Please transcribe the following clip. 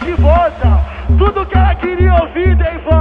de volta. Tudo que ela queria ouvir, dei volta.